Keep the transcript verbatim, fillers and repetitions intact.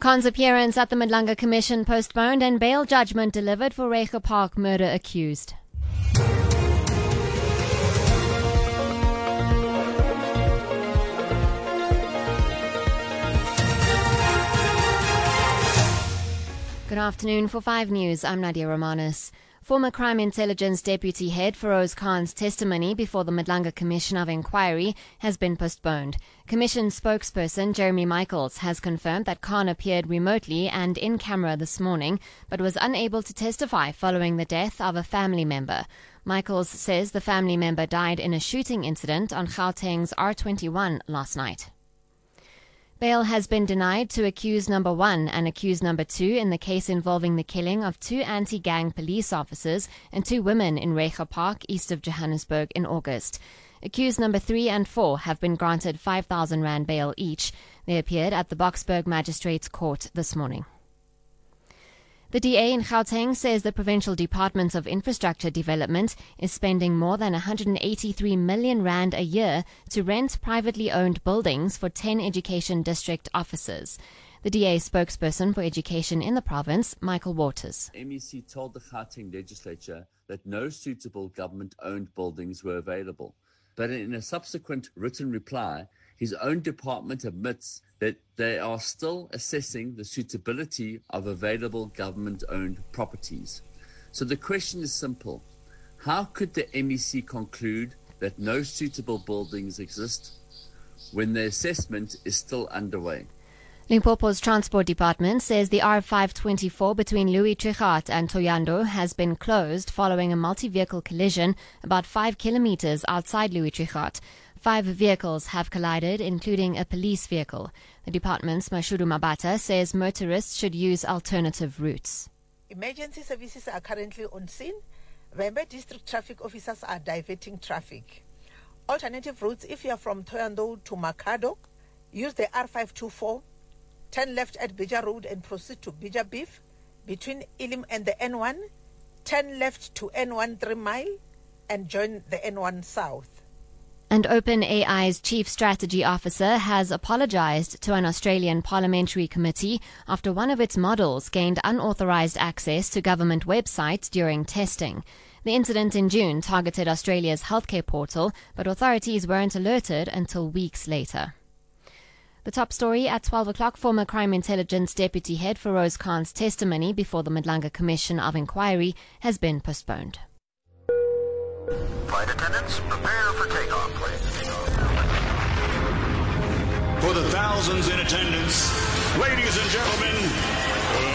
Khan's appearance at the Madlanga Commission postponed and bail judgment delivered for Reiger Park murder accused. Good afternoon. For five News, I'm Nadia Romanis. Former Crime Intelligence Deputy Head Feroz Khan's testimony before the Madlanga Commission of Inquiry has been postponed. Commission spokesperson Jeremy Michaels has confirmed that Khan appeared remotely and in camera this morning, but was unable to testify following the death of a family member. Michaels says the family member died in a shooting incident on Gauteng's R twenty-one last night. Bail has been denied to accused number one and accused number two in the case involving the killing of two anti-gang police officers and two women in Reiger Park, east of Johannesburg, in August. Accused number three and four have been granted five thousand rand bail each. They appeared at the Boksburg Magistrates Court this morning. The D A in Gauteng says the Provincial Department of Infrastructure Development is spending more than one hundred eighty-three million rand a year to rent privately owned buildings for ten education district offices. The D A spokesperson for education in the province, Michael Waters. M E C told the Gauteng legislature that no suitable government-owned buildings were available. But in a subsequent written reply, his own department admits that they are still assessing the suitability of available government-owned properties. So the question is simple. How could the M E C conclude that no suitable buildings exist when the assessment is still underway? Limpopo's Transport Department says the R five twenty-four between Louis Trichardt and Thohoyandou has been closed following a multi-vehicle collision about five kilometers outside Louis Trichardt. Five vehicles have collided, including a police vehicle. The department's Mashudu Mabata says motorists should use alternative routes. Emergency services are currently on scene. Remember, district traffic officers are diverting traffic. Alternative routes, if you are from Thohoyandou to Makado, use the R five twenty-four, turn left at Bija Road and proceed to Bija Beef. Between Ilim and the N one, turn left to N one three mile and join the N one South. And OpenAI's chief strategy officer has apologized to an Australian parliamentary committee after one of its models gained unauthorized access to government websites during testing. The incident in June targeted Australia's healthcare portal, but authorities weren't alerted until weeks later. The top story at twelve o'clock, former Crime Intelligence Deputy Head Feroz Khan's testimony before the Madlanga Commission of Inquiry has been postponed. Flight attendants, prepare for takeoff, please. For the thousands in attendance,